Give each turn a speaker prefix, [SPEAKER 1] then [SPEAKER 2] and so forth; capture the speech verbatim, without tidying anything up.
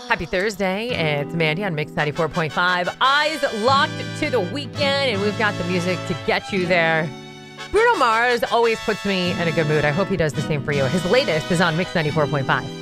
[SPEAKER 1] Happy Thursday. It's Mandy on Mix ninety-four point five. Eyes locked to the weekend, and we've got the music to get you there. Bruno Mars always puts me in a good mood. I hope he does the same for you. His latest is on Mix ninety-four point five.